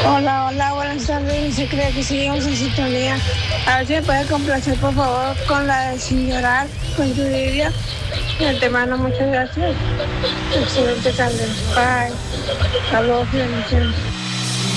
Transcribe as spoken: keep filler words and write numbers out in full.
Hola, hola, buenas tardes. Se cree que seguimos en sintonía. A ver si me puede complacer, por favor, con la de Sin Llorar, con Yuridia. De antemano, muchas gracias. Excelente tarde. Bye. Saludos y bendiciones.